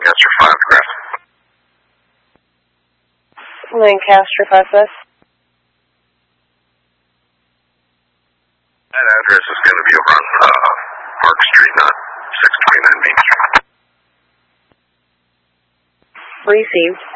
Lancaster 5, Aggressive. Lancaster 5-5. That address is going to be over on Park Street, not 629 Main Street. Received.